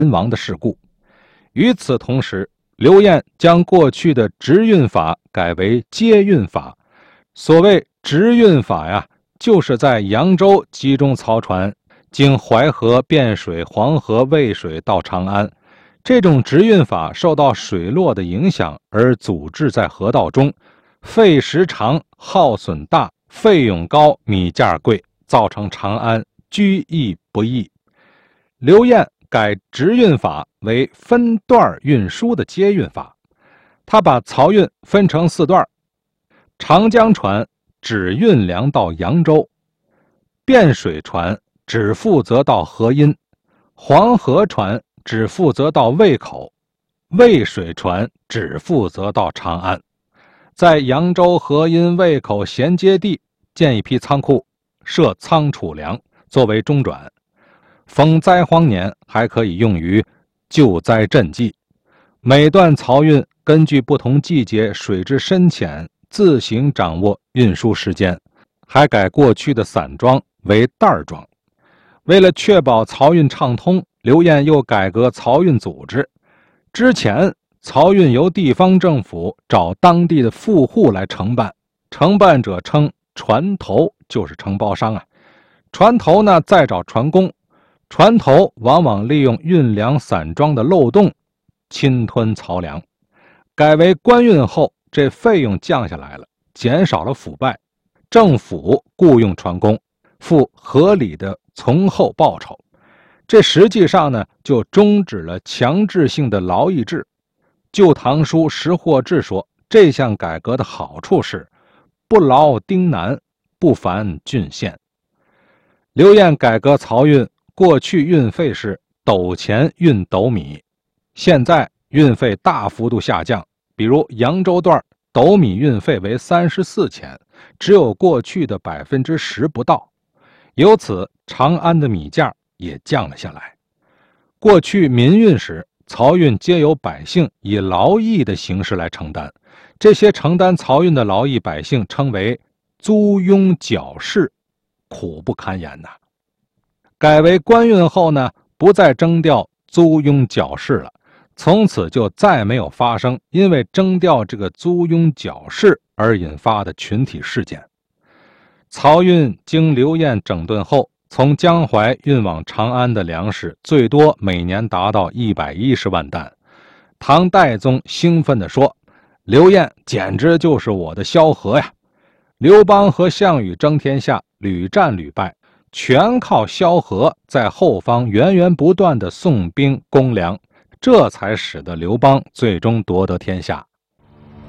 身亡的事故。与此同时，刘晏将过去的直运法改为接运法。所谓直运法呀，就是在扬州集中漕船，经淮河、汴水、黄河、渭水到长安。这种直运法受到水落的影响而阻滞在河道中，费时长、耗损大、费用高、米价贵，造成长安居易不易。刘晏改直运法为分段运输的接运法，他把漕运分成4段。长江船只运粮到扬州，汴水船只负责到河阴，黄河船只负责到渭口，渭水船只负责到长安。在扬州、河阴、渭口衔接地建一批仓库，设仓储粮作为中转。逢灾荒年还可以用于救灾赈济。每段漕运根据不同季节水质深浅自行掌握运输时间，还改过去的散装为袋装。为了确保漕运畅通，刘晏又改革漕运组织。之前漕运由地方政府找当地的富户来承办，承办者称船头，就是承包商啊。船头呢再找船工，船头往往利用运粮散装的漏洞侵吞漕粮。改为官运后，这费用降下来了，减少了腐败，政府雇用船工，付合理的从后报酬。这实际上呢，就终止了强制性的劳役制。旧唐书识货志说，这项改革的好处是不劳丁难，不烦郡县。刘晏改革漕运，过去运费是斗钱运斗米，现在运费大幅度下降。比如扬州段斗米运费为34钱，只有过去的10%不到，由此长安的米价也降了下来。过去民运时，漕运皆由百姓以劳役的形式来承担，这些承担漕运的劳役百姓称为租庸缴市，苦不堪言呐。改为官运后呢，不再征调租庸缴市了，从此就再没有发生因为征调这个租庸缴市而引发的群体事件。漕运经刘晏整顿后，从江淮运往长安的粮食最多每年达到110万担。唐代宗兴奋地说，刘晏简直就是我的萧何呀！刘邦和项羽争天下，屡战屡败，全靠萧何在后方源源不断地送兵攻粮，这才使得刘邦最终夺得天下。